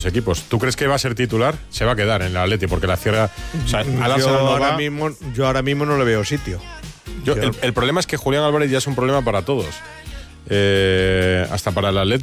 equipos. ¿Tú crees que va a ser titular? Se va a quedar en el Atleti porque la cierra. O sea, yo ahora mismo no le veo sitio. El problema es que Julián Álvarez ya es un problema para todos. Hasta para el Atleti.